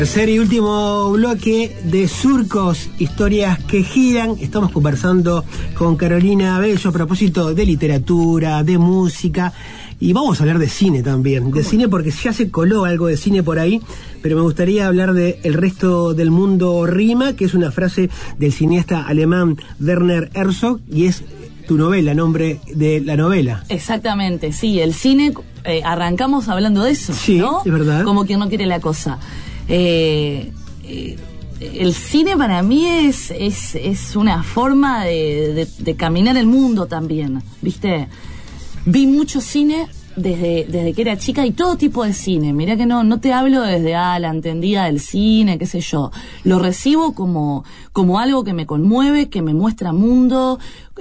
Tercer y último bloque de Surcos, historias que giran. Estamos conversando con Carolina Bello a propósito de literatura, de música, y vamos a hablar de cine también. De cine porque ya se coló algo de cine por ahí, pero me gustaría hablar de El resto del mundo rima, que es una frase del cineasta alemán Werner Herzog, y es tu novela, nombre de la novela. Exactamente, sí, el cine, arrancamos hablando de eso, sí, ¿no? Es verdad. Como quien no quiere la cosa. El cine para mí es una forma de caminar el mundo también, ¿viste? Vi mucho cine desde que era chica y todo tipo de cine. Mirá que no te hablo desde la entendida del cine, qué sé yo. Lo recibo como algo que me conmueve, que me muestra mundo,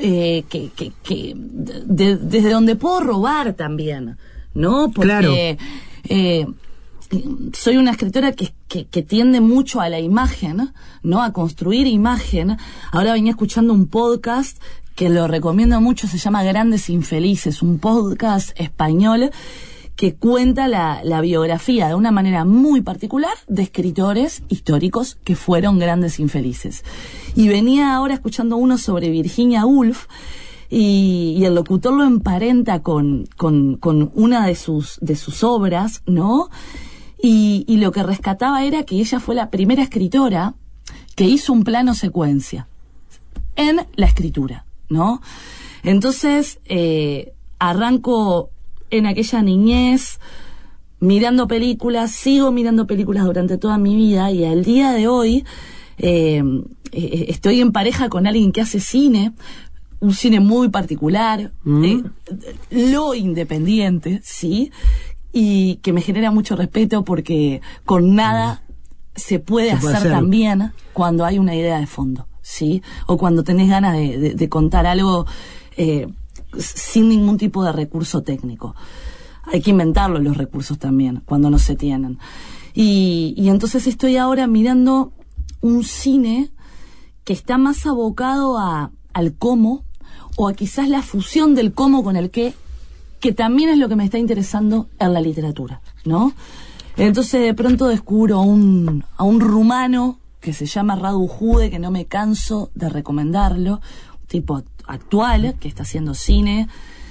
desde donde puedo robar también, ¿no? Porque claro. Soy una escritora que tiende mucho a la imagen, ¿no? A construir imagen. Ahora venía escuchando un podcast que lo recomiendo mucho, se llama Grandes Infelices, un podcast español que cuenta la biografía de una manera muy particular de escritores históricos que fueron grandes infelices. Y venía ahora escuchando uno sobre Virginia Woolf, y el locutor lo emparenta con una de sus obras, ¿no? Y lo que rescataba era que ella fue la primera escritora que hizo un plano secuencia en la escritura, ¿no? Entonces, arranco en aquella niñez mirando películas, sigo mirando películas durante toda mi vida, y al día de hoy estoy en pareja con alguien que hace cine, un cine muy particular, lo independiente, ¿sí? Y que me genera mucho respeto porque con nada se puede hacer también cuando hay una idea de fondo, ¿sí? O cuando tenés ganas de contar algo sin ningún tipo de recurso técnico. Hay que inventarlos los recursos también cuando no se tienen. Y entonces estoy ahora mirando un cine que está más abocado al cómo, o a quizás la fusión del cómo con el qué, que también es lo que me está interesando en la literatura, ¿no? Entonces de pronto descubro a un rumano que se llama Radu Jude, que no me canso de recomendarlo, un tipo actual que está haciendo cine,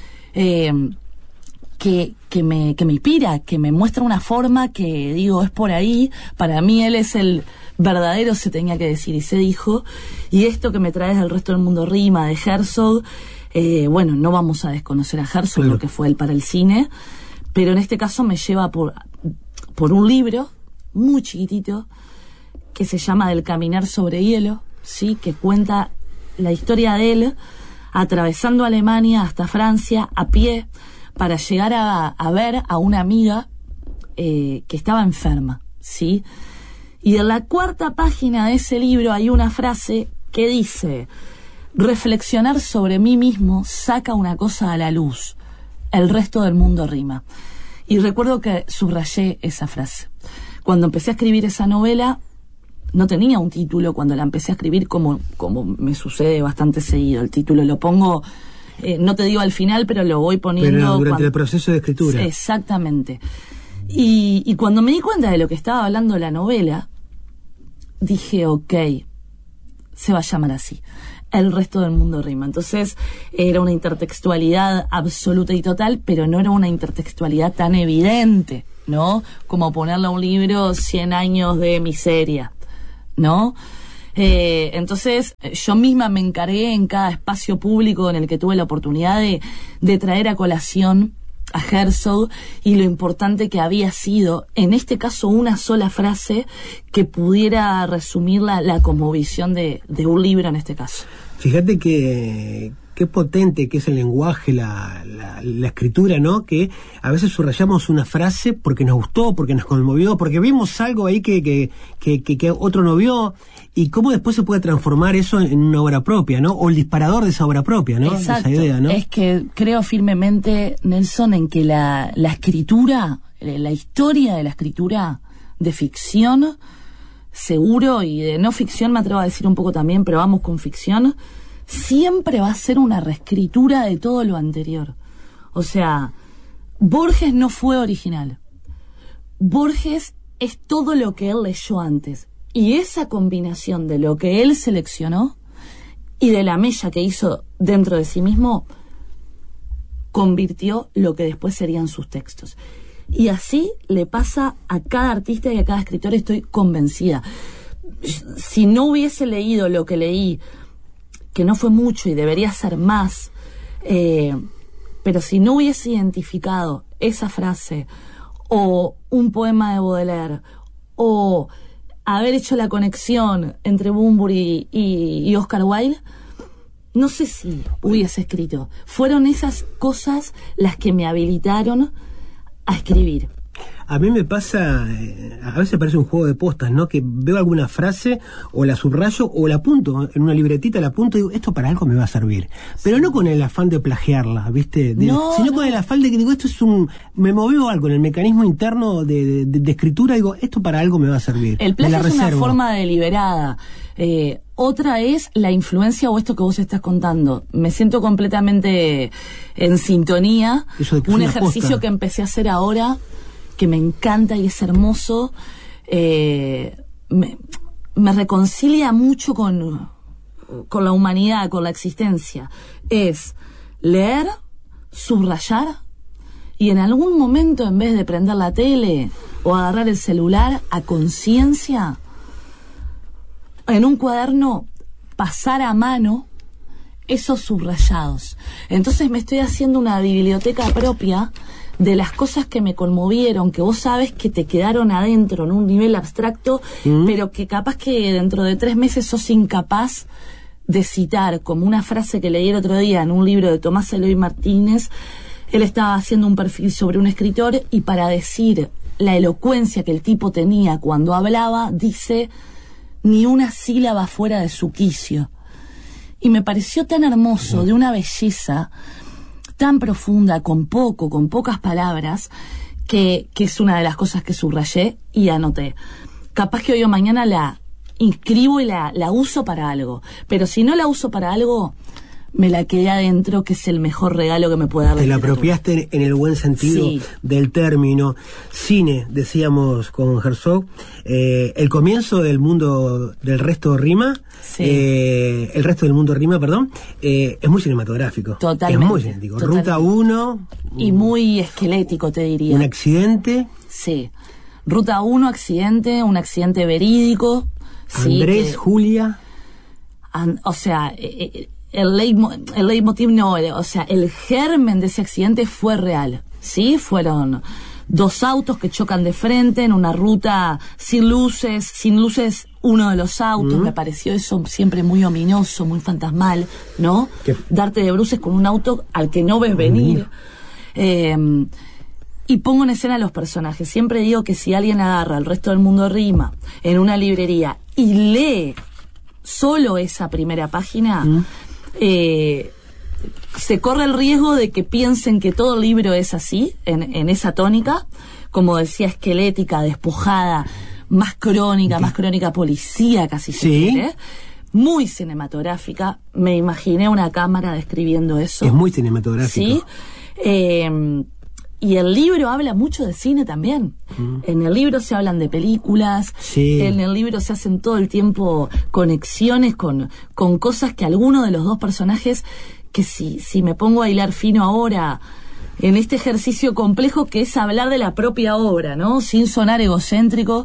que me inspira, que me muestra una forma que digo, es por ahí. Para mí él es el verdadero se tenía que decir y se dijo, y esto que me traes del resto del mundo rima de Herzog. Bueno, no vamos a desconocer a Herzog, claro, lo que fue él para el cine, pero en este caso me lleva por un libro muy chiquitito que se llama Del caminar sobre hielo, ¿sí? Que cuenta la historia de él atravesando Alemania hasta Francia a pie para llegar a ver a una amiga que estaba enferma, ¿sí? Y en la 4ª página de ese libro hay una frase que dice: reflexionar sobre mí mismo saca una cosa a la luz, el resto del mundo rima. Y recuerdo que subrayé esa frase. Cuando empecé a escribir esa novela, no tenía un título cuando la empecé a escribir, como me sucede bastante seguido. El título lo pongo, no te digo al final, pero lo voy poniendo... Pero durante el proceso de escritura. Exactamente. Y cuando me di cuenta de lo que estaba hablando la novela, dije, ok, se va a llamar así. El resto del mundo rima. Entonces era una intertextualidad absoluta y total, pero no era una intertextualidad tan evidente, ¿no? Como ponerle a un libro 100 años de miseria, ¿no? Entonces yo misma me encargué en cada espacio público en el que tuve la oportunidad de traer a colación a Herzog y lo importante que había sido, en este caso, una sola frase que pudiera resumir la cosmovisión de un libro en este caso. Fíjate que qué potente que es el lenguaje, la escritura, ¿no? Que a veces subrayamos una frase porque nos gustó, porque nos conmovió, porque vimos algo ahí que otro no vio, y cómo después se puede transformar eso en una obra propia, ¿no? O el disparador de esa obra propia, ¿no? Exacto. Esa idea, ¿no? Es que creo firmemente, Nelson, en que la escritura, la historia de la escritura de ficción, seguro, y de no ficción me atrevo a decir un poco también, pero vamos con ficción, siempre va a ser una reescritura de todo lo anterior. O sea, Borges no fue original. Borges es todo lo que él leyó antes. Y esa combinación de lo que él seleccionó y de la mella que hizo dentro de sí mismo convirtió lo que después serían sus textos. Y así le pasa a cada artista y a cada escritor, estoy convencida. Si no hubiese leído lo que leí, que no fue mucho y debería ser más, pero si no hubiese identificado esa frase o un poema de Baudelaire o haber hecho la conexión entre Bunbury y Oscar Wilde, no sé si hubiese escrito. Fueron esas cosas las que me habilitaron a escribir. A mí me pasa, a veces parece un juego de postas, ¿no? Que veo alguna frase, o la subrayo, o la apunto en una libretita, la apunto y digo, esto para algo me va a servir. Pero no con el afán de plagiarla, ¿viste? Sino con el afán de que digo, esto es me movió algo en el mecanismo interno de escritura, digo, esto para algo me va a servir. El plagio es una forma deliberada. Otra es la influencia o esto que vos estás contando. Me siento completamente en sintonía. Un ejercicio que empecé a hacer ahora, que me encanta y es hermoso, me reconcilia mucho con la humanidad, con la existencia. Es leer, subrayar y en algún momento, en vez de prender la tele o agarrar el celular, a conciencia, en un cuaderno, pasar a mano esos subrayados. Entonces me estoy haciendo una biblioteca propia de las cosas que me conmovieron, que vos sabes que te quedaron adentro en un nivel abstracto, pero que capaz que dentro de 3 meses sos incapaz de citar, como una frase que leí el otro día en un libro de Tomás Eloy Martínez. Él estaba haciendo un perfil sobre un escritor y para decir la elocuencia que el tipo tenía cuando hablaba, dice, ni una sílaba fuera de su quicio. Y me pareció tan hermoso, de una belleza tan profunda, con pocas palabras, que es una de las cosas que subrayé y anoté. Capaz que hoy o mañana la inscribo y la uso para algo, pero si no la uso para algo, me la quedé adentro, que es el mejor regalo que me puede dar la literatura. Te la apropiaste en el buen sentido del término. Cine, decíamos con Herzog, el comienzo del mundo del resto rima, el resto del mundo rima, perdón, es muy cinematográfico. Totalmente. Es muy cinético. Totalmente. Ruta 1. Y muy esquelético, te diría. Un accidente. Sí. Ruta 1, accidente, un accidente verídico. Andrés, Julia. O sea, el leitmotiv no, o sea, el germen de ese accidente fue real, ¿sí? Fueron 2 autos que chocan de frente en una ruta sin luces uno de los autos. Me pareció eso siempre muy ominoso, muy fantasmal, ¿no? Darte de bruces con un auto al que no ves venir. Y pongo en escena a los personajes. Siempre digo que si alguien agarra El resto del mundo rima en una librería y lee solo esa primera página, se corre el riesgo de que piensen que todo el libro es así, en esa tónica, como decía, esquelética, despojada, más crónica policíaca, si se quiere, muy cinematográfica. Me imaginé una cámara describiendo eso. Es muy cinematográfico. Sí. Y el libro habla mucho de cine también. En el libro se hablan de películas, en el libro se hacen todo el tiempo conexiones con cosas que alguno de los 2 personajes, que si me pongo a hilar fino ahora en este ejercicio complejo que es hablar de la propia obra, ¿no? Sin sonar egocéntrico,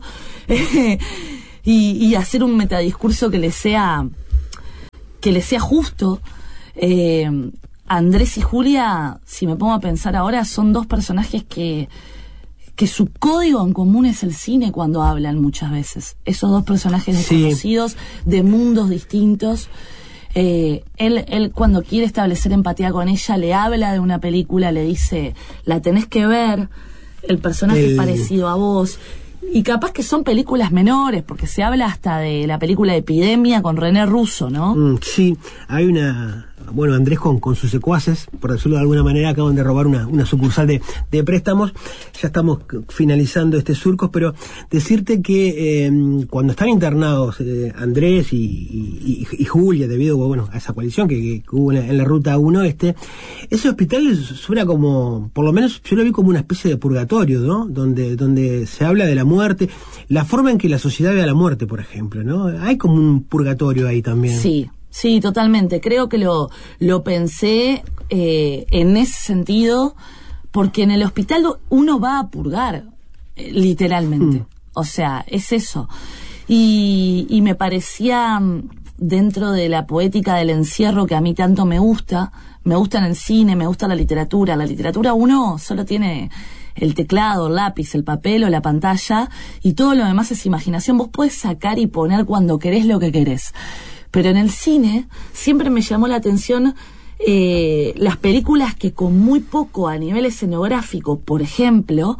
y hacer un metadiscurso que le sea justo. Andrés y Julia, si me pongo a pensar ahora, son 2 personajes que su código en común es el cine cuando hablan muchas veces. Esos 2 personajes desconocidos, de mundos distintos. Él cuando quiere establecer empatía con ella, le habla de una película, le dice, la tenés que ver, el personaje es parecido a vos. Y capaz que son películas menores, porque se habla hasta de la película Epidemia con René Russo, ¿no? Sí, hay una bueno, Andrés con sus secuaces, por decirlo de alguna manera, acaban de robar una sucursal de préstamos. Ya estamos finalizando este Surcos, pero decirte que cuando están internados Andrés y Julia, debido bueno, a esa coalición que hubo en la Ruta 1 ese hospital suena como, por lo menos yo lo vi como una especie de purgatorio, ¿no? Donde se habla de la muerte, la forma en que la sociedad ve a la muerte, por ejemplo, ¿no? Hay como un purgatorio ahí también. Sí, totalmente. Creo que lo pensé en ese sentido, porque en el hospital uno va a purgar, literalmente. O sea, es eso. Y me parecía, dentro de la poética del encierro que a mí tanto me gusta en el cine, me gusta la literatura. La literatura uno solo tiene el teclado, el lápiz, el papel o la pantalla, y todo lo demás es imaginación. Vos podés sacar y poner cuando querés lo que querés. Pero en el cine siempre me llamó la atención las películas que con muy poco a nivel escenográfico, por ejemplo,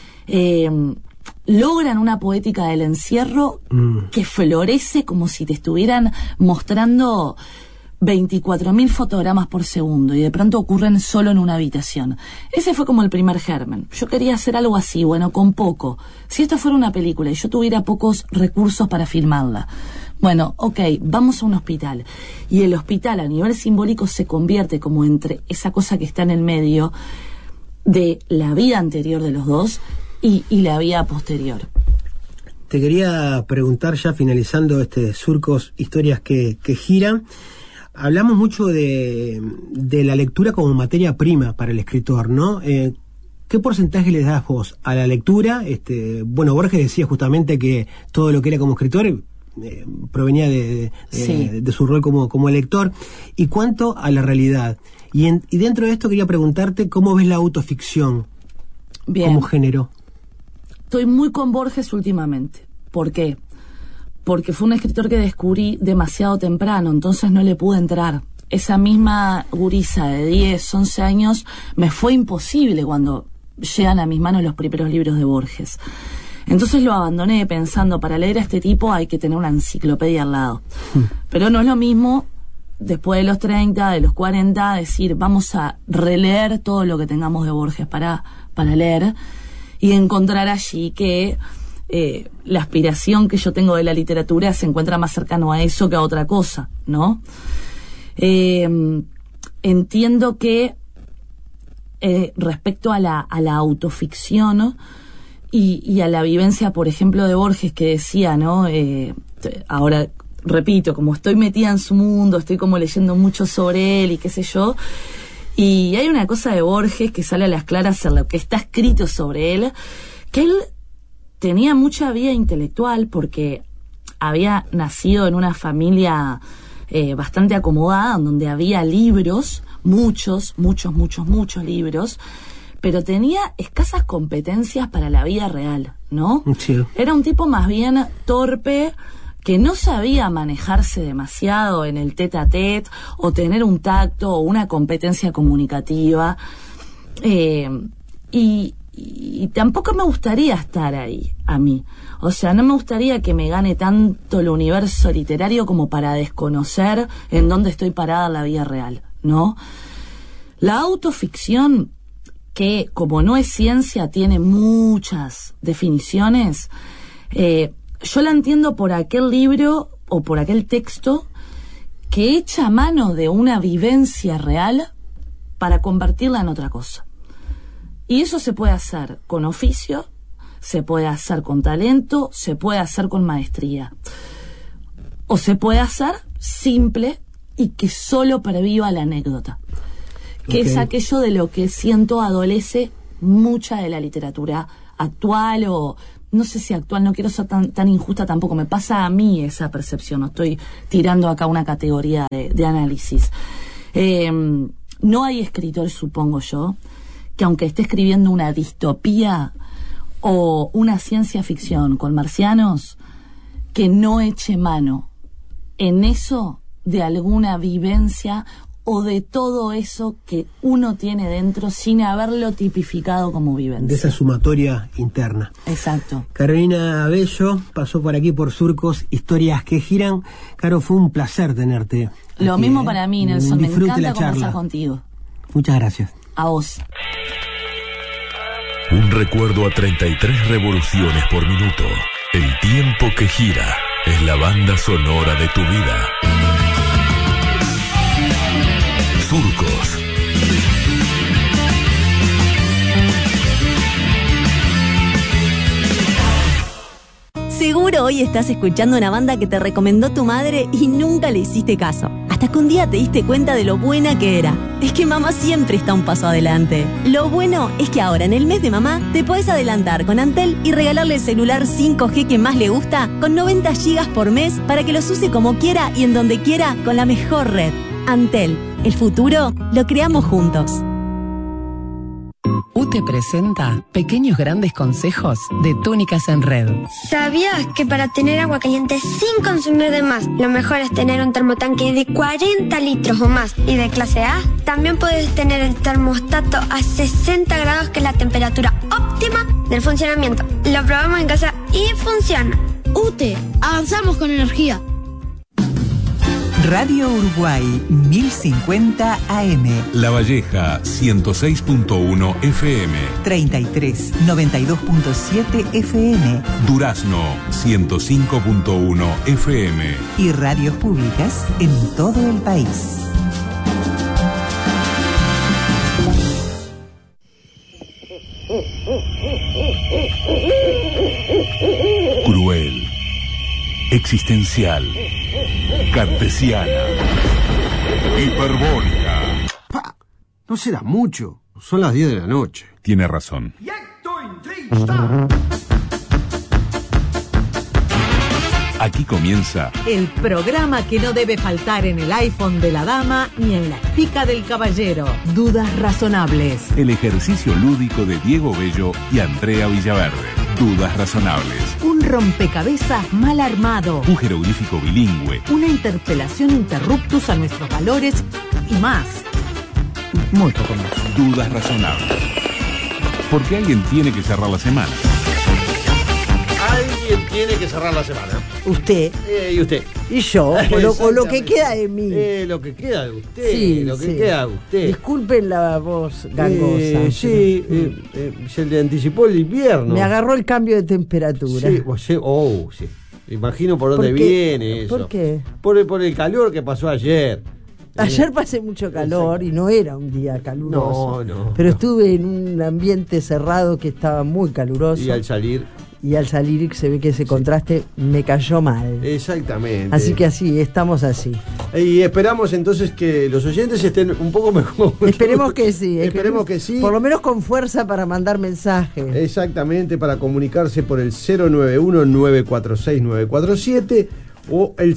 logran una poética del encierro que florece como si te estuvieran mostrando 24.000 fotogramas por segundo y de pronto ocurren solo en una habitación. Ese fue como el primer germen. Yo quería hacer algo así, bueno, con poco. Si esto fuera una película y yo tuviera pocos recursos para filmarla, bueno, ok, vamos a un hospital. Y el hospital a nivel simbólico se convierte como entre esa cosa que está en el medio de la vida anterior de los dos y la vida posterior. Te quería preguntar, ya finalizando Surcos, historias que giran. Hablamos mucho de la lectura como materia prima para el escritor, ¿no? ¿Qué porcentaje le das vos a la lectura? Bueno, Borges decía justamente que todo lo que era como escritor provenía de su rol como lector. ¿Y cuánto a la realidad? Y dentro de esto quería preguntarte cómo ves la autoficción como género. Estoy muy con Borges últimamente. ¿Por qué? Porque fue un escritor que descubrí demasiado temprano, entonces no le pude entrar. Esa misma gurisa de 10, 11 años me fue imposible cuando llegan a mis manos los primeros libros de Borges. Entonces lo abandoné pensando, para leer a este tipo hay que tener una enciclopedia al lado. Pero no es lo mismo, después de los 30, de los 40, decir, vamos a releer todo lo que tengamos de Borges para leer y encontrar allí que la aspiración que yo tengo de la literatura se encuentra más cercano a eso que a otra cosa, ¿no? Entiendo que respecto a la autoficción, ¿no? y a la vivencia, por ejemplo, de Borges, que decía, ¿no? Ahora repito, como estoy metida en su mundo, estoy como leyendo mucho sobre él y qué sé yo, y hay una cosa de Borges que sale a las claras en lo que está escrito sobre él, que él tenía mucha vida intelectual porque había nacido en una familia bastante acomodada, donde había libros, muchos libros, pero tenía escasas competencias para la vida real, ¿no? Sí. Era un tipo más bien torpe, que no sabía manejarse demasiado en el tete a tete, o tener un tacto o una competencia comunicativa, y tampoco me gustaría estar ahí, a mí. O sea, no me gustaría que me gane tanto el universo literario como para desconocer en dónde estoy parada en la vida real, ¿no? La autoficción, que como no es ciencia, tiene muchas definiciones, yo la entiendo por aquel libro o por aquel texto que echa mano de una vivencia real para convertirla en otra cosa. Y eso se puede hacer con oficio, se puede hacer con talento, se puede hacer con maestría. O se puede hacer simple y que solo perviva la anécdota. Que es aquello de lo que siento adolece mucha de la literatura actual, o no sé si actual, no quiero ser tan injusta tampoco, me pasa a mí esa percepción, no estoy tirando acá una categoría de análisis. No hay escritor, supongo yo, que aunque esté escribiendo una distopía o una ciencia ficción con marcianos, que no eche mano en eso de alguna vivencia o de todo eso que uno tiene dentro sin haberlo tipificado como vivencia. De esa sumatoria interna. Exacto. Carolina Bello pasó por aquí por Surcos, historias que giran. Caro, fue un placer tenerte. Lo aquí, mismo para mí, Nelson. Me Disfrute encanta la charla conversar contigo. Muchas gracias. A vos. Un recuerdo a 33 revoluciones por minuto. El tiempo que gira es la banda sonora de tu vida. Surcos. Seguro hoy estás escuchando una banda que te recomendó tu madre y nunca le hiciste caso. Hasta que un día te diste cuenta de lo buena que era. Es que mamá siempre está un paso adelante. Lo bueno es que ahora en el mes de mamá te podés adelantar con Antel y regalarle el celular 5G que más le gusta con 90 GB por mes para que los use como quiera y en donde quiera con la mejor red. Antel, el futuro lo creamos juntos. UTE presenta Pequeños Grandes Consejos de Túnicas en Red. ¿Sabías que para tener agua caliente sin consumir de más, lo mejor es tener un termotanque de 40 litros o más y de clase A? También puedes tener el termostato a 60 grados, que es la temperatura óptima del funcionamiento. Lo probamos en casa y funciona. UTE, avanzamos con energía. Radio Uruguay 1050 AM. La Valleja 106.1 FM. 33 92.7 FM. Durazno 105.1 FM. Y radios públicas en todo el país. Cruel. Existencial. Cartesiana. Hiperbólica. No será mucho. Son las 10 de la noche. Tiene razón. Aquí comienza el programa que no debe faltar en el iPhone de la dama ni en la pica del caballero. Dudas razonables. el ejercicio lúdico de Diego Bello y Andrea Villaverde. Dudas razonables. Un rompecabezas mal armado. Un jeroglífico bilingüe. Una interpelación interruptus a nuestros valores y más. Muy poco más. Dudas razonables. Porque alguien tiene que cerrar la semana. Alguien tiene que cerrar la semana. Usted. Y usted. Y yo. O lo que queda de mí. Lo que queda de usted. Sí, lo que sí. queda de usted. Disculpen la voz gangosa. Se le anticipó el invierno. Me agarró el cambio de temperatura. Sí. Imagino por dónde viene eso. ¿Por qué? Por el calor que pasó ayer. Ayer pasé mucho calor y no era un día caluroso. No. Pero estuve en un ambiente cerrado que estaba muy caluroso. Y al salir se ve que ese contraste me cayó mal. Exactamente. Así que así, estamos así. Y esperamos entonces que los oyentes estén un poco mejor. Esperemos que sí. Esperemos que sí. Por lo menos con fuerza para mandar mensajes. Exactamente, para comunicarse por el 091-946-947 o el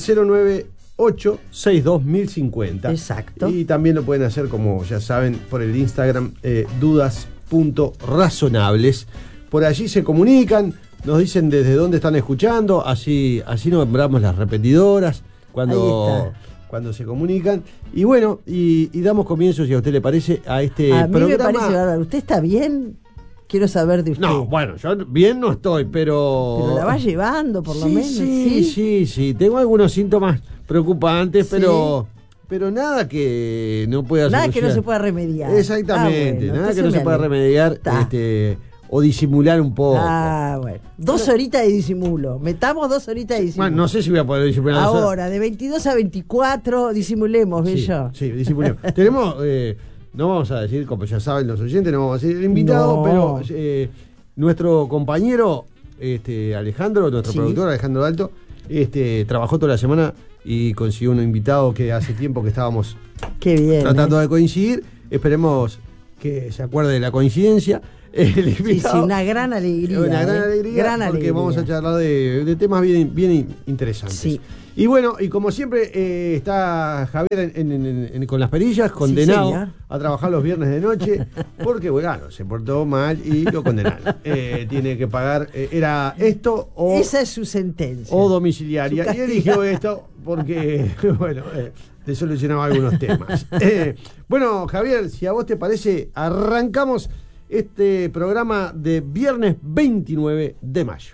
098-62-1050. Exacto. Y también lo pueden hacer, como ya saben, por el Instagram dudas.razonables. Por allí se comunican, nos dicen desde dónde están escuchando, así nombramos las repetidoras cuando se comunican. Y bueno, y damos comienzo, si a usted le parece, a este programa. A mí me parece bárbaro. ¿Usted está bien? Quiero saber de usted. No, bueno, yo bien no estoy, pero... Pero la va llevando, por lo menos. Sí. Tengo algunos síntomas preocupantes, pero nada que no pueda Nada solucionar. que no se pueda remediar. Exactamente, bueno, nada que no se pueda remediar o disimular un poco. Bueno. 2 horitas de disimulo. Metamos 2 horitas de disimulo. Bueno, no sé si voy a poder disimular. Ahora, de 22 a disimulemos, disimulemos, Bello. Sí, disimulemos. Tenemos, no vamos a decir, como ya saben los oyentes, no vamos a decir el invitado, pero nuestro compañero Alejandro, nuestro productor Alejandro Dalto, trabajó toda la semana y consiguió un invitado que hace tiempo que estábamos tratando de coincidir. Esperemos que se acuerde de la coincidencia. El invitado, sí, una gran alegría. Una gran alegría, porque vamos a charlar de temas bien interesantes. Sí. Y bueno, y como siempre, está Javier con las perillas, condenado a trabajar los viernes de noche, porque, bueno, se portó mal y lo condenaron. Tiene que pagar, era esto o... Esa es su sentencia. O domiciliaria. Y eligió esto porque, bueno, te solucionaba algunos temas. Bueno, Javier, si a vos te parece, arrancamos este programa de viernes 29 de mayo.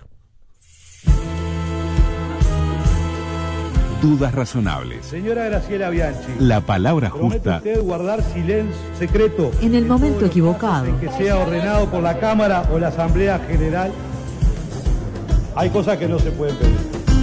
Dudas razonables. Señora Graciela Bianchi, la palabra justa. ¿Promete usted guardar silencio secreto en el momento equivocado? Que sea ordenado por la Cámara o la Asamblea General? Hay cosas que no se pueden pedir.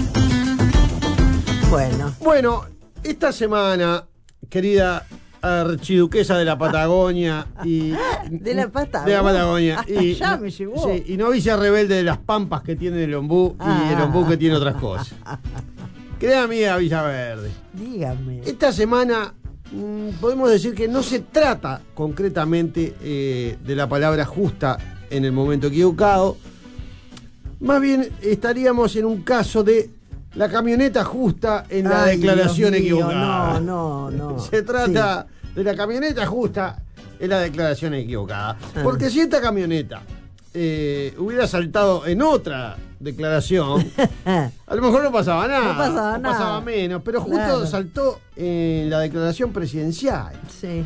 Bueno, esta semana, querida archiduquesa de la Patagonia y de la Patagonia y ya me llevó. Sí, y novicia rebelde de las pampas que tiene el ombú y el ombú que tiene otras cosas. Querida amiga Villaverde, dígame. Esta semana podemos decir que no se trata concretamente de la palabra justa en el momento equivocado. Más bien estaríamos en un caso de la camioneta justa en la declaración equivocada. No. Se trata de la camioneta justa en la declaración equivocada. Porque si esta camioneta hubiera saltado en otra declaración, a lo mejor no pasaba nada. No pasaba menos, pero justo saltó en la declaración presidencial. Sí.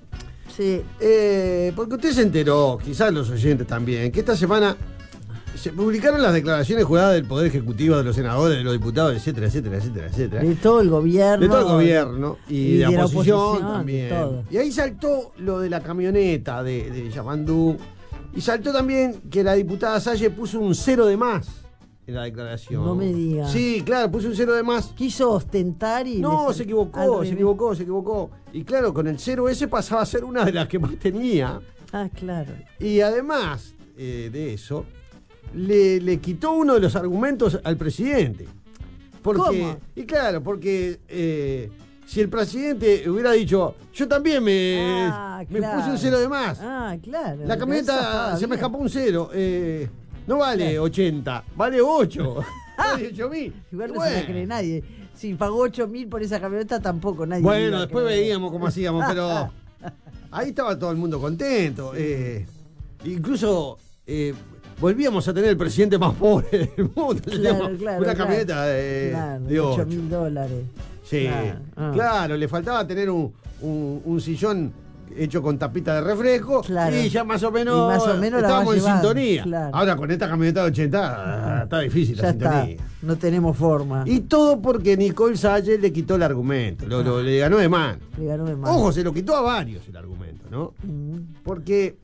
Porque usted se enteró, quizás los oyentes también, que esta semana se publicaron las declaraciones juradas del Poder Ejecutivo, de los senadores, de los diputados, etcétera. De todo el gobierno. De todo el gobierno y de la oposición también. Y ahí saltó lo de la camioneta de Yamandú. Y saltó también que la diputada Salle puso un 0 de más en la declaración. No me diga. Sí, claro, puso un 0 de más. Quiso ostentar y... No, se equivocó. Y claro, con el 0 ese pasaba a ser una de las que más tenía. Ah, claro. Y además de eso, le quitó uno de los argumentos al presidente. ¿Cómo? Y claro, porque... si el presidente hubiera dicho, yo también me puse un 0 de más. Claro. La camioneta se me escapó un 0. No vale 80, vale 8. Vale 8.000. Igual no se la cree nadie. Si pagó 8.000 por esa camioneta, tampoco nadie. Bueno, después veíamos cómo hacíamos, pero ahí estaba todo el mundo contento. Incluso volvíamos a tener el presidente más pobre del mundo. Una camioneta de $8.000. Sí, claro, le faltaba tener un sillón hecho con tapita de refresco y ya más o menos estábamos en sintonía. Claro. Ahora con esta camioneta de 80 está difícil la sintonía. No tenemos forma. Y todo porque Nicole Salle le quitó el argumento, le ganó de mano. Ojo, se lo quitó a varios el argumento, ¿no? Porque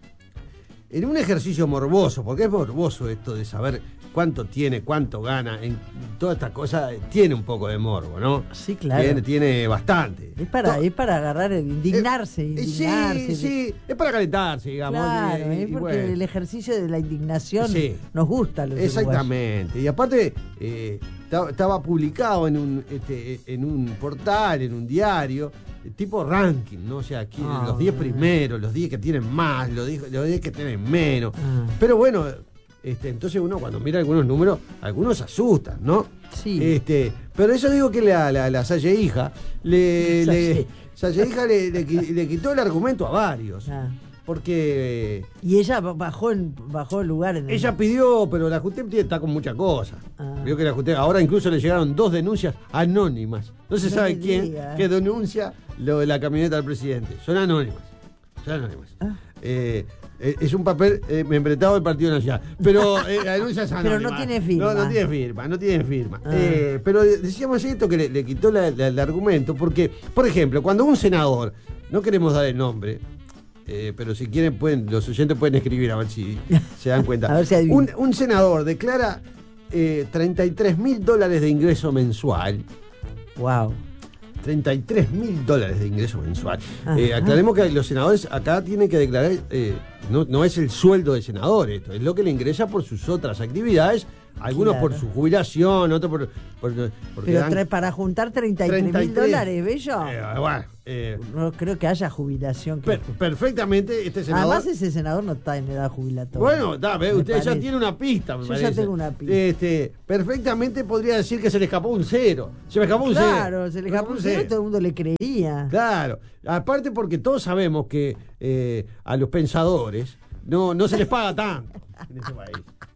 en un ejercicio morboso, porque es morboso esto de saber cuánto tiene, cuánto gana, en toda esta cosa tiene un poco de morbo, ¿no? Sí, claro. Tiene bastante. Es para agarrar, indignarse. Sí, es para calentarse, digamos. Claro, porque el ejercicio de la indignación nos gusta a los exactamente. Uruguayos. Y aparte, estaba publicado en un portal, en un diario, tipo ranking, ¿no? O sea, aquí los 10 primeros, los 10 que tienen más, los 10 que tienen menos. Pero bueno... entonces uno cuando mira algunos números, algunos se asustan, ¿no? Sí. Pero eso digo que la Salle hija le quitó el argumento a varios. Porque... Y ella bajó el lugar en el... Ella pidió, pero la JUTEP está con muchas cosas. Vio que la JUTEP, ahora incluso le llegaron 2 denuncias anónimas. No se sabe quién que denuncia lo de la camioneta del presidente. Son anónimas. Es un papel membretado del Partido Nacional. Pero la denuncia es anónima. Pero no tiene firma. No tiene firma. Pero decíamos esto que le quitó el argumento, porque, por ejemplo, cuando un senador, no queremos dar el nombre, pero si quieren los oyentes pueden escribir a ver si se dan cuenta. A ver si un senador declara $33.000 de ingreso mensual. Wow. $33.000 de ingreso mensual. Aclaremos que los senadores acá tienen que declarar, no es el sueldo de senador, esto es lo que le ingresa por sus otras actividades Algunos Claro. por su jubilación, otros porque Pero dan para juntar $33.000, bello. bueno, No creo que haya jubilación. perfectamente este senador. Además, ese senador no está en edad jubilatoria. Bueno, usted ya parece. tiene una pista, me Yo parece. ya tengo una pista. Perfectamente podría decir que se le escapó un cero. Se me escapó un cero. Claro, se le escapó un cero y todo el mundo le creía. Claro. Aparte porque todos sabemos que a los pensadores no se les paga tanto en este país.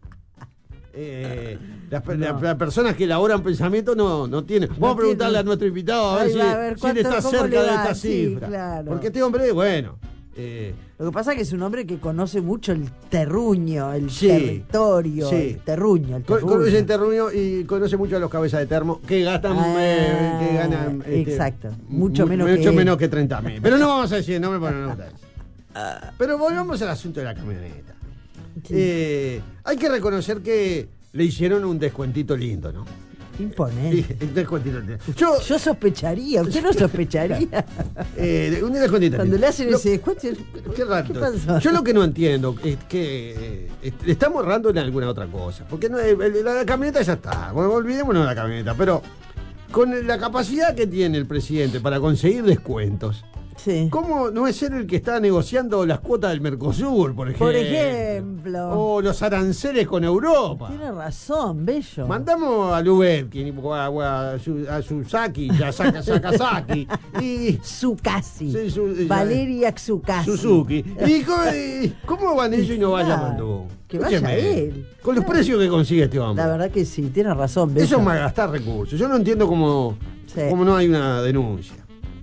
Las personas que elaboran pensamiento no tienen. Vamos a preguntarle a nuestro invitado a ver si él está cerca de esta cifra. Claro. Porque este hombre, bueno. Lo que pasa es que es un hombre que conoce mucho el terruño, el territorio, el terruño. Conoce el terruño y conoce mucho a los cabezas de termo que gastan, que ganan. Exacto. Mucho menos que 30.000. Pero no vamos a decir el nombre para no notar eso. Pero volvamos al asunto de la camioneta. Sí. Hay que reconocer que le hicieron un descuentito lindo, ¿no? Imponente. Un descuentito lindo. Yo sospecharía, usted no sospecharía. Un descuentito Cuando lindo. le hacen ese descuento, qué raro. ¿Qué pasó? Yo lo que no entiendo es que le estamos errando en alguna otra cosa. Porque la camioneta ya está. Bueno, olvidémonos de la camioneta. Pero con la capacidad que tiene el presidente para conseguir descuentos. Sí. ¿Cómo no es él el que está negociando las cuotas del Mercosur, por ejemplo? Por ejemplo. O los aranceles con Europa. Tiene razón, bello. Mandamos a Lubetkin, a Susaki, a Sakazaki. Y Tsukasi. Valeria Tsukasi. Suzuki. ¿Y cómo van ellos y no vaya Mandú? Que vaya él. Con los precios que consigue este hombre. La verdad que sí, tiene razón, bello. Eso es malgastar recursos. Yo no entiendo cómo no hay una denuncia.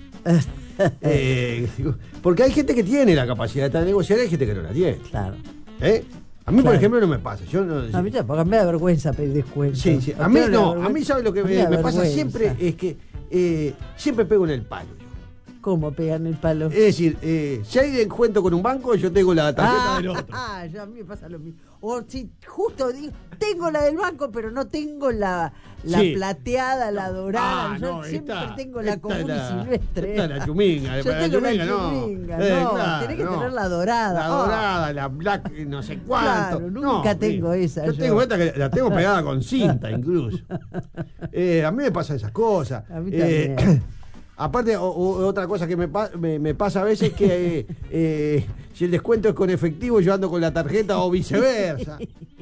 Porque hay gente que tiene la capacidad de negociar y hay gente que no la tiene. Claro. A mí, por ejemplo, no me pasa. A mí tampoco, me da vergüenza pedir descuento. Sí. A mí no. A mí, ¿sabes lo que me pasa siempre? Es que siempre pego en el palo. ¿Cómo pegan el palo? Es decir, si hay descuento con un banco, yo tengo la tarjeta del otro. Ya a mí me pasa lo mismo. O si justo digo, tengo la del banco, pero no tengo la plateada, la dorada. Yo siempre tengo la común y silvestre. Esta la chuminga. Yo tengo la chuminga, no. Tenés que tener la dorada. La dorada, la black, no sé cuánto. Claro, nunca tengo esa. Yo tengo esta que la tengo pegada con cinta, incluso. A mí me pasa esas cosas. A mí también. Aparte, otra cosa que me pasa a veces es que si el descuento es con efectivo, yo ando con la tarjeta o viceversa.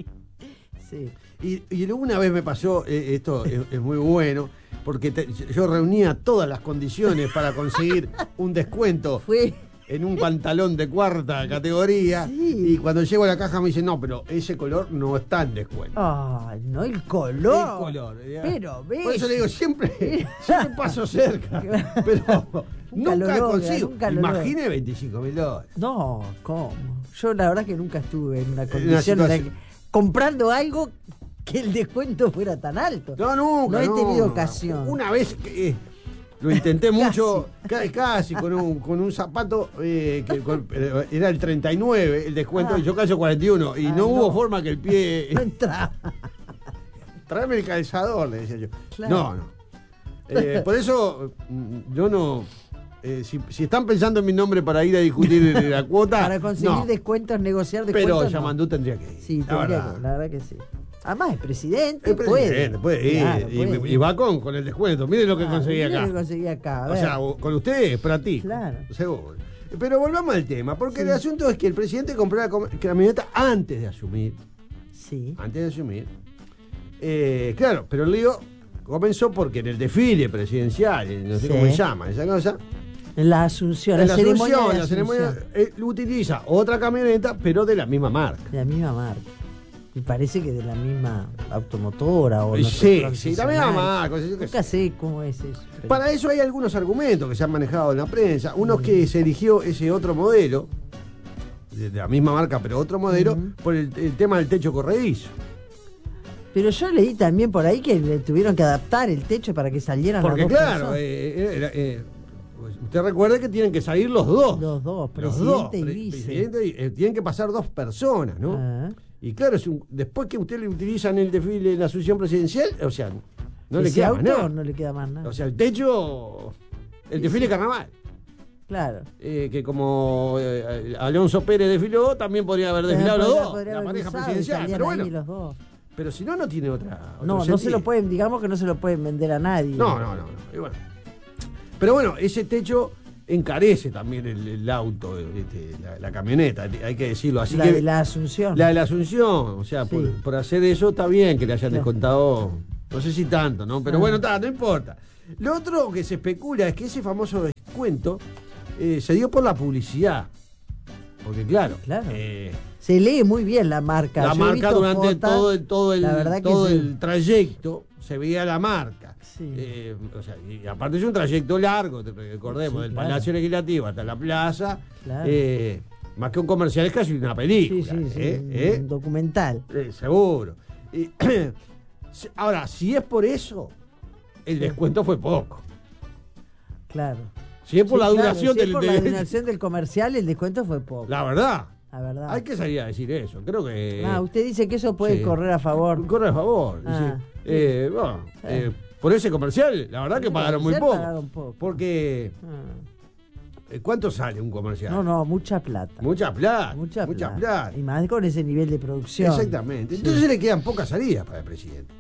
Sí. Y una vez me pasó, esto es muy bueno, porque yo reunía todas las condiciones para conseguir un descuento en un pantalón de cuarta categoría. Sí. Y cuando llego a la caja me dicen, no, pero ese color no está en descuento. Ay, no, el color. El color. Pero, ¿ves? Por eso le digo, siempre paso cerca. Pero nunca consigo. Imagine $25.000. No, ¿cómo? Yo la verdad que nunca estuve en una condición en la que, comprando algo que el descuento fuera tan alto. No, nunca. No he tenido ocasión. Una vez que lo intenté mucho, casi con un zapato que era el 39, el descuento, y yo calzo 41, y no hubo forma que el pie no entraba. Tráeme el calzador, le decía yo. Claro. No. Por eso yo no. Si están pensando en mi nombre para ir a discutir la cuota. Para conseguir descuentos, negociar descuentos. Pero Yamandú tendría que ir. Sí, la verdad que sí. Además es presidente, puede ir. Claro, y va con el descuento. Miren lo que conseguí acá. Lo que conseguí acá. O sea, con ustedes es para ti. Claro. Seguro. Pero volvamos al tema, porque el asunto es que el presidente compró la camioneta antes de asumir. Sí. Antes de asumir. Claro, pero el lío comenzó porque en el desfile presidencial, no sé cómo se llama esa cosa. En la Asunción, la ceremonia, él utiliza otra camioneta, pero de la misma marca. De la misma marca. Y parece que de la misma automotora o no sí, la misma marca. Nunca sé cómo es eso. Pero... Para eso hay algunos argumentos que se han manejado en la prensa. Uno es que se eligió ese otro modelo, de la misma marca, pero otro modelo, por el tema del techo corredizo. Pero yo leí también por ahí que le tuvieron que adaptar el techo para que salieran porque las dos claro, usted recuerda que tienen que salir los dos. Los dos, presidente y vice. Tienen que pasar dos personas, ¿no? Y claro, después que usted le utiliza en el desfile en la asunción presidencial, o sea, no le queda más nada. No le queda más nada. O sea, el techo, el desfile carnaval. Claro. Que como Alonso Pérez desfiló, también podría haber desfilado los dos, la pareja presidencial. Pero bueno, los dos. Pero si no, no tiene otra. No se lo pueden, digamos que no se lo pueden vender a nadie. No. Y bueno. Pero bueno, ese techo encarece también el auto, la camioneta, hay que decirlo así. La de la Asunción. La de la Asunción, o sea, Sí. por hacer eso está bien que le hayan descontado, no sé si tanto, ¿no? Pero bueno, no importa. Lo otro que se especula es que ese famoso descuento se dio por la publicidad. Porque claro. Se lee muy bien la marca. La marca durante todo el trayecto se veía la marca. Sí. O sea, y aparte es un trayecto largo, recordemos, del Palacio Legislativo hasta la plaza. Claro. Más que un comercial es casi una película. Un documental. Seguro. Ahora, si es por eso, el descuento fue poco. Claro. Si es por la duración si es por la duración del comercial, el descuento fue poco. La verdad. Hay que salir a decir eso. Creo que. Usted dice que eso puede correr a favor. Corre a favor. Por ese comercial, la verdad que pagaron muy poco. Porque. ¿Cuánto sale un comercial? No, mucha plata. Mucha plata. Y más con ese nivel de producción. Exactamente. Entonces le quedan pocas salidas para el presidente.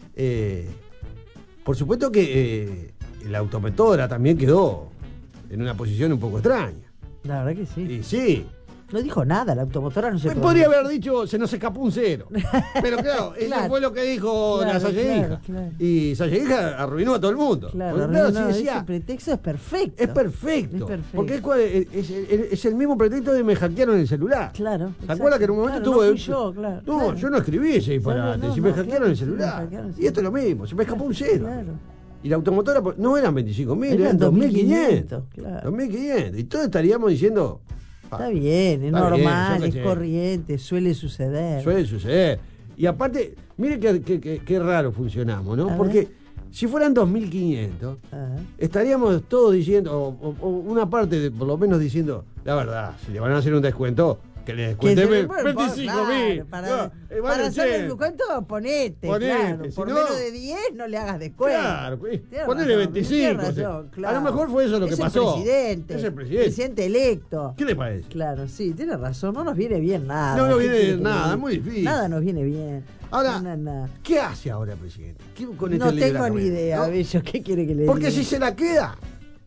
Por supuesto que la automotora también quedó en una posición un poco extraña. La verdad que sí. Y sí. No dijo nada, la automotora no se podría haber dicho, se nos escapó un cero. Pero claro, eso fue lo que dijo la Salleija. Y Salleija arruinó a todo el mundo. Ese pretexto es perfecto. Es perfecto. Porque es el mismo pretexto de me hackearon el celular. Claro. ¿Se acuerda que en un momento tuve. Yo no escribí ese disparate. Si me hackearon el celular. Y esto es lo mismo, se me escapó un cero. Y la automotora no eran 25.000, eran 2.500. 2.500. Y todos estaríamos diciendo. Está bien, es normal, es corriente, suele suceder. Y aparte, mire qué raro funcionamos, ¿no? Porque si fueran 2.500, estaríamos todos diciendo, o una parte por lo menos diciendo, la verdad, si le van a hacer un descuento, que le descuenten 25.000. Para hacer el descuento, ponete. Claro, por menos de 10 no le hagas descuento. Claro, ponele 25. A lo mejor fue eso lo que pasó. Es el presidente electo. ¿Qué le parece? Claro, sí, tiene razón. No nos viene bien nada. No nos viene bien nada, es muy difícil. Nada nos viene bien. Ahora, ¿qué hace ahora el presidente? No tengo ni idea, Bello. ¿Qué quiere que le diga? Porque si se la queda.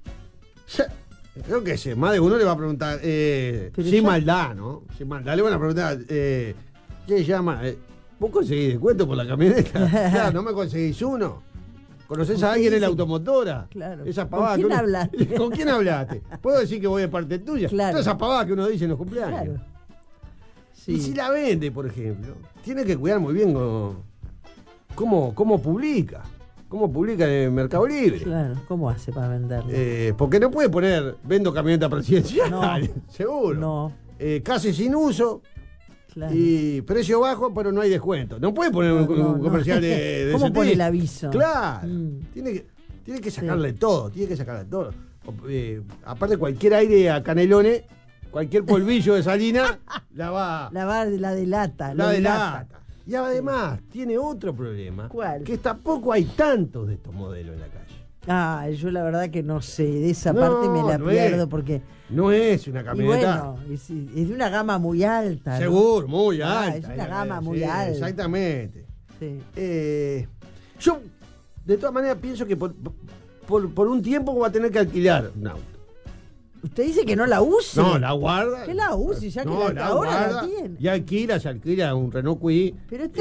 Creo que más de uno le va a preguntar, sin maldad, ¿no? Sin maldad le van a preguntar, ¿qué se llama? ¿Vos conseguís descuento por la camioneta? Claro, ¿no me conseguís uno? ¿Conocés a alguien en la automotora? Claro. Esa pavada ¿Con quién hablaste? ¿Con quién hablaste? ¿Puedo decir que voy de parte tuya? Claro. Toda esa pavada que uno dice en los cumpleaños. Claro. Sí. Y si la vende, por ejemplo, tiene que cuidar muy bien cómo publica. ¿Cómo publica en el Mercado Libre? Claro, ¿cómo hace para venderlo? Porque no puede poner vendo camioneta presidencial, seguro. No. Casi sin uso. Claro. Y precio bajo, pero no hay descuento. No puede poner un comercial de ¿Cómo ese pone tipo? el aviso? Claro. Tiene que sacarle todo. Aparte, cualquier aire a Canelones, cualquier polvillo de salina, la delata. La delata. Y además, tiene otro problema. ¿Cuál? Que tampoco hay tantos de estos modelos en la calle. Yo la verdad que no sé, de esa parte me la pierdo porque... No es una camioneta. Y bueno, es de una gama muy alta, ¿no? Seguro, muy alta. Es una gama muy alta. Exactamente. Sí. Yo, de todas maneras, pienso que por un tiempo va a tener que alquilar un auto. ¿Usted dice que no la use? No, la guarda. Que la use, ya que ahora guarda, la tiene. Y se alquila un Renault Kwid. Pero está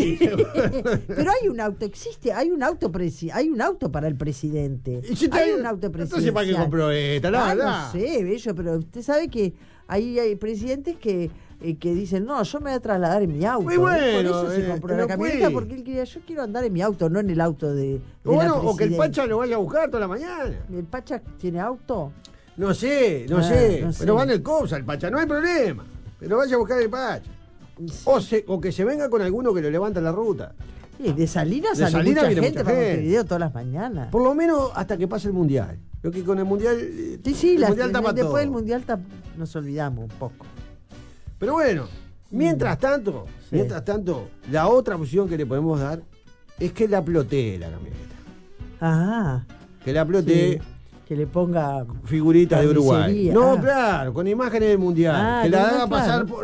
Pero hay un auto, hay un auto para el presidente. Hay un auto presidencial. Entonces, ¿para qué compró esta? No sé, Bello, pero usted sabe que hay presidentes que dicen, no, yo me voy a trasladar en mi auto. Muy bueno, por eso se compró la camioneta, porque él quería, yo quiero andar en mi auto, no en el auto de o que el Pacha lo vaya a buscar toda la mañana. ¿El Pacha tiene auto? No sé. Pero va en el COPSA el Pacha, no hay problema. Pero vaya a buscar el Pacha. Sí. O que se venga con alguno que lo levanta en la ruta. Sí, de Salinas sale mucha gente para Montevideo todas las mañanas. Por lo menos hasta que pase el Mundial. Creo que con el Mundial. Después del Mundial nos olvidamos un poco. Pero bueno, mientras tanto, la otra opción que le podemos dar es que la plotee la camioneta. Que la plotee. Sí. Que le ponga figuritas de Uruguay. Claro, con imágenes del Mundial. Que la haga pasar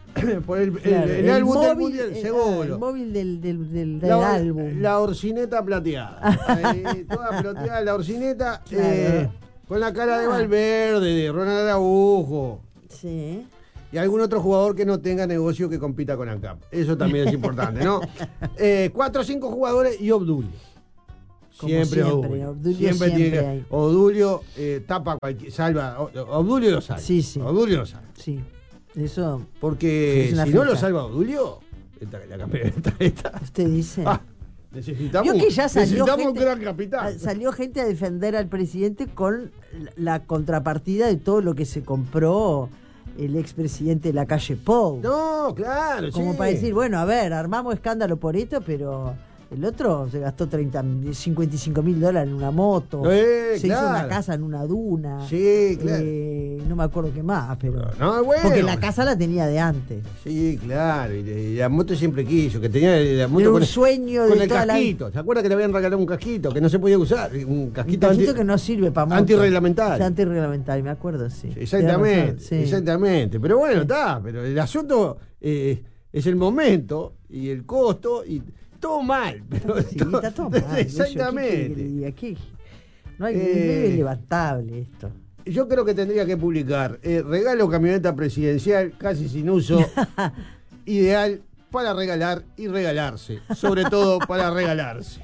Por el móvil, álbum del mundial, seguro. El móvil del álbum. La orcineta plateada. Toda plateada la orcineta. Claro. Con la cara de Valverde, de Ronald Araujo. Sí. Y algún otro jugador que no tenga negocio que compita con ANCAP. Eso también es importante, ¿no? 4 o 5 jugadores y Obdulio. Siempre Obdulio. Siempre tiene que. Obdulio tapa cualquier. Salva. Obdulio lo salva. Sí. Obdulio lo salva. Sí. Eso. Porque si no lo salva Obdulio, la campeoneta esta. Usted dice. Necesitamos, que ya necesitamos un gran capitán. Salió gente a defender al presidente con la contrapartida de todo lo que se compró el expresidente de la calle Pou. No, claro, como para decir, bueno, a ver, armamos escándalo por esto, pero el otro se gastó $55,000 en una moto, se hizo una casa en una duna. Sí, claro. No me acuerdo qué más, pero. No, bueno. Porque la casa la tenía de antes. Sí, claro. Y la moto siempre quiso, que tenía la moto era un sueño con de el toda casquito. ¿Se acuerda que le habían regalado un casquito que no se podía usar? Un casquito que no sirve para moto. Antirreglamentario. Antirreglamentario, me acuerdo, sí. Exactamente, sí. Exactamente. Pero bueno, está. Pero el asunto es el momento y el costo y todo mal. Pero sí, está todo mal. Exactamente. Aquí no hay medio levantable esto. Yo creo que tendría que publicar regalo camioneta presidencial casi sin uso, ideal para regalar y regalarse, sobre todo para regalarse.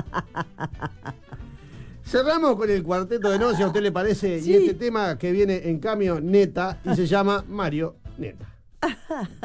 Cerramos con el cuarteto de No, si a usted le parece, sí. Y este tema que viene en cambio Neta y se llama Mario Neta.